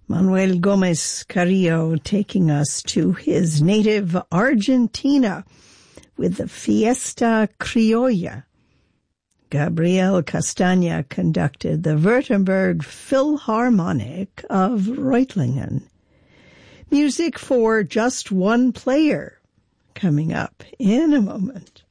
Manuel Gomez Carrillo taking us to his native Argentina with the Fiesta Criolla. Gabriel Castagna conducted the Württemberg Philharmonic of Reutlingen. Music for just one player coming up in a moment.